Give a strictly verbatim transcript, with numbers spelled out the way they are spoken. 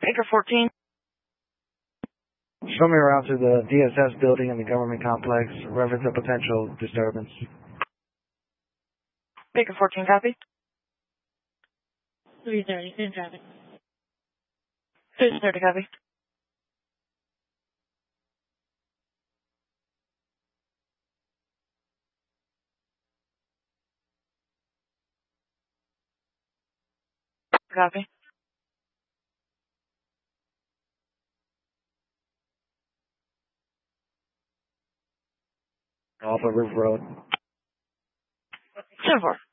Baker fourteen. Show me around to the D S S building in the government complex. Reference a potential disturbance. Baker fourteen, copy. three thirty, in traffic. three thirty, copy. Copy. Off of Roof Road. seven four.